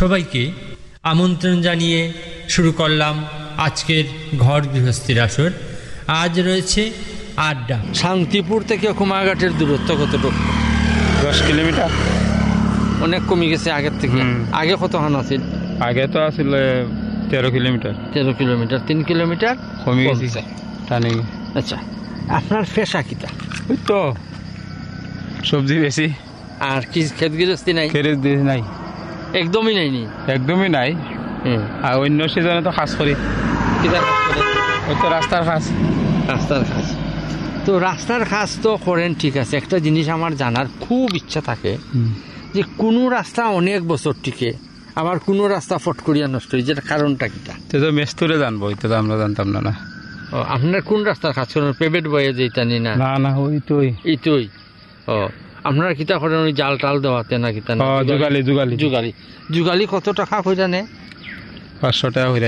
সবাইকে আমন্ত্রণ জানিয়ে শুরু করলাম আজকের ঘর গৃহস্থির আসর। আজ রয়েছে আড্ডা। শান্তিপুর থেকে কুমারঘাটের দূরত্ব কতটুকু? 10 কিলোমিটার। অনেক কমে গেছে আগের থেকে। আগে কতক্ষণ আছিল? আগে তো আছিল 13 কিলোমিটার। 13 কিলোমিটার, 3 কিলোমিটার কমে গেছে টানে। আচ্ছা, আপনার পেশা কিটা? ওই তো সবজি বেশি। আর কি ক্ষেত গৃহস্থী নাই? খেরে দিয়ে নাই, একদমই নাই নি? একদমই নাই। আর অন্য সিজনে তো কাজ করি। কিটার কাজ করে? ওই তো রাস্তার কাজ। রাস্তার কাজ। তো রাস্তার কাজ তো করেন, ঠিক আছে। একটা জিনিস আমার জানার খুব ইচ্ছা থাকে যে কোনো রাস্তা অনেক বছর টিকে, আবার কোনো রাস্তা ফট করিয়া নষ্ট হয়ে যায়, কারণটা কিটা? তো মেস্তুরে জানবো, ওই তো আমরা জানতাম না। না আপনার কোন রাস্তার কাজ করেন? পেভেট বয়ে যেটা নি না? না না, ওই তো এইটই। ও, আপনারা কিতা করেন? ওই জাল টাল দেওয়াতে না কিতা? যুগালি যুগালি যুগালি। যুগালি কত টাকা কইরা নে? 500 টাকা হইরা